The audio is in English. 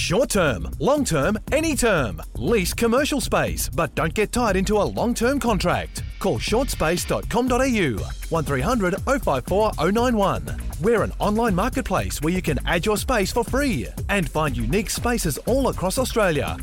Short term, long term, any term. Lease commercial space, but don't get tied into a long-term contract. Call shortspace.com.au 1300 054 091. We're an online marketplace where you can add your space for free and find unique spaces all across Australia